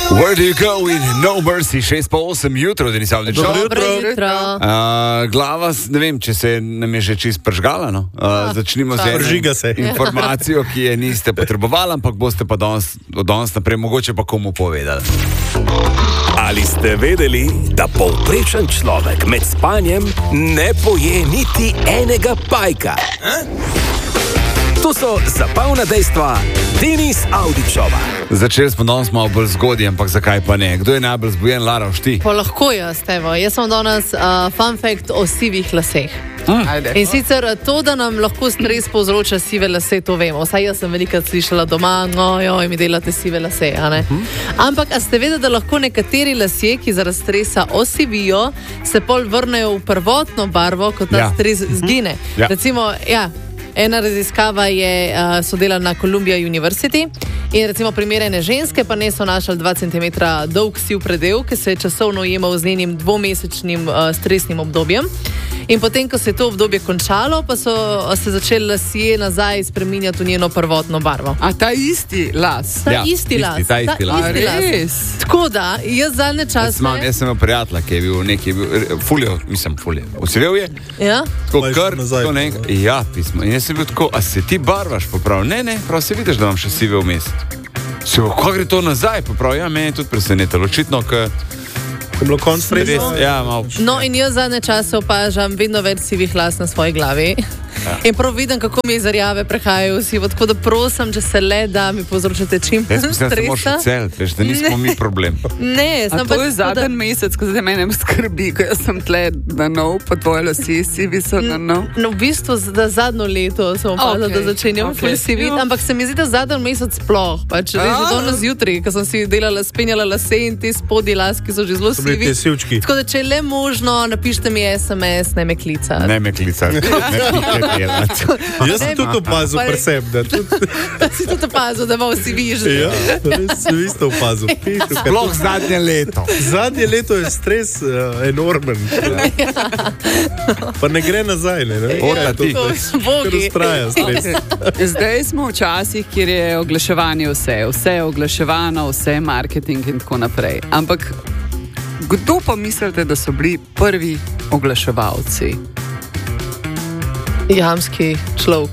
Where do you go in No Mercy, 6:08 jutro, Denis Avdić. Dobro jutro. Glava, ne vem, če se nam je že čist pržgala, no? Začnimo z informacijo, ki je niste potrebovali, ampak boste pa od danes naprej mogoče pa komu povedali. Ali ste vedeli, da povprečen človek med spanjem ne poje niti enega pajka? To so zabavna dejstva Denis Avdićova. Začeli smo danes malo bolj zgodaj, ampak zakaj pa ne? Kdo je najbolj zbujen, Lara, všti? Pa lahko jaz, evo. Jaz sem danes fun fact o sivih laseh. In sicer to, da nam lahko stres povzroča sive lase, to vemo. Vsaj jaz sem velikrat slišala doma, mi delate sive lase, a ne? Ampak, a ste vedeli, da lahko nekateri lasje, ki zaradi stresa osivijo, se pol vrnejo v prvotno barvo, kot ta stres zgine. Recimo, ena raziskava je sodelala na Columbia University in recimo primerjene ženske pa ne so našli 2 cm dolg siv predel, ki se je časovno ujemal z njenim 2-mesečnim stresnim obdobjem. In potem, ko se je to obdobje končalo, pa so se začeli lasje nazaj spreminjati v njeno prvotno barvo. A ta isti las? Ta isti las. Res? Tako da, jaz zadnje čase... Jaz sem imel prijatelja, ki je bil neki, fuljo, osivel je? Ja? Tako kar, to nekaj, ja, pismo. In jaz sem bil tako, a se ti barvaš poprav? Ne, prav se vidiš, da imam še sive vmes. Se bo, ko gre to nazaj poprav? Ja, meni je tudi presenetilo. Očitno, je bilo konc res? Ja, malo. No, in jaz zadnje čase opažam vedno več sivih las na svoji glavi. In prav vidim, kako mi zarjave prehajajo vsi. Tako da prosim, če se le da mi povzročate čim manj stresa. Jaz mislim, da se moraš odseliti, veš, da nismo mi problem. Ne, a to je zadnji mesec, ko zdaj mene skrbi, ko jaz sem tle na nov, pa tvoje lasje sivi so na nov. No, v bistvu zadnjo leto sem opazila, da začenjam ful siviti, ampak se mi zdi, da zadnji mesec sploh. Pač že danes zjutraj, ko sem si spenjala lase in te spodnji las, ki so že zelo sivi. Tako da, če je le možno, napišite mi SMS, ne me klicati. Ne me klicati. Jaz sem tudi opazil pri sebi. Si tudi opazil, da malo si viš. Ja, sem isto opazil. Sploh zadnje leto. Zadnje leto je stres enormen. Pa ne gre nazaj, ne? Kar ustraja stres. Zdaj smo v časih, kjer je oglaševanje vse. Vse je oglaševano, vse je marketing in tako naprej. Ampak kdo pa mislite, da so bili prvi oglaševalci? Jamski človek.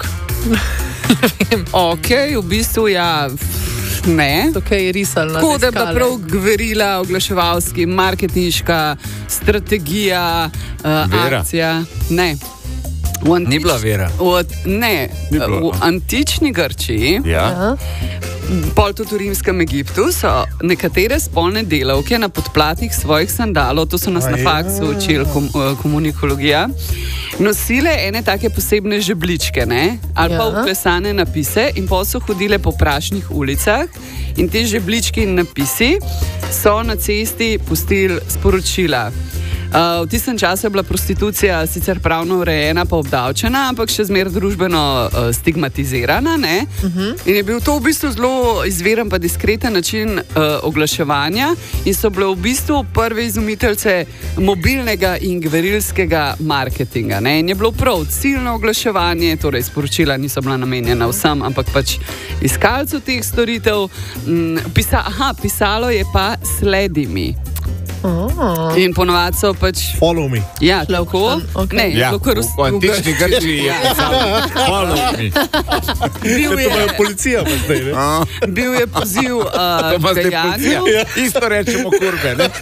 Ok, v bistvu ne. Okay, risalna. Tako da bi prav govorila oglaševalski, marketinška strategija, akcija. Ne. Ni bila Vera. V antični Grčiji, pol tudi v rimskem Egiptu, so nekatere spolne delavke na podplatih svojih sandalov, to so nas na faksu učili komunikologija, nosile ene take posebne žebličke, ne? Ali pa vklesane napise in pa so hodile po prašnih ulicah in te žebličke in napisi so na cesti pustili sporočila. V tistem času je bila prostitucija sicer pravno urejena pa obdavčena, ampak še zmeraj družbeno stigmatizirana, ne? In je bil to v bistvu zelo izviren pa diskreten način oglaševanja in so bile v bistvu prve izumiteljce mobilnega in gverilskega marketinga, ne? In je bilo prav ciljno oglaševanje, torej sporočila niso bila namenjena vsem, ampak pač iskalcu teh storitev. Pisalo je pa sledi mi. In ponovadi so pač... Follow me. Ja, tako. Ne, v antični Grčiji follow me. To imajo policija pa zdaj, ne? Bil je poziv k dejanju. Isto rečemo kurbe, ne?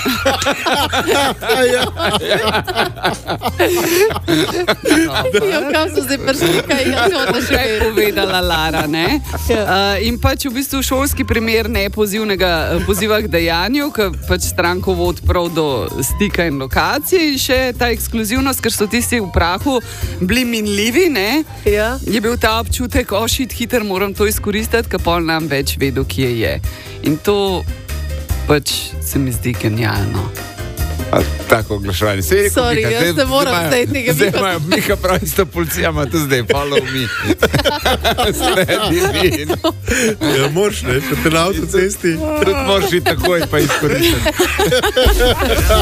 Kam so zdaj prišli, kaj je povedala Lara, ne? In pač v bistvu šolski primer poziva k dejanju, ki pač stranko vod prav do stika in lokacije in še ta ekskluzivnost, ker so tisti v prahu bili minljivi, ne? Ja. Je bil ta občutek, hiter moram to izkoristiti, ker pol nam več vedo, kje je. In to pač se mi zdi genialno. Tako oglaševanje. Sorry, jaz ne moram zdaj tega zdaj imajo Miha prav isto policija, ima to zdaj, follow me. Sledi mi. Ja, moraš, ne, če te na avtocesti. Tudi moraš iti takoj pa izkoristiti.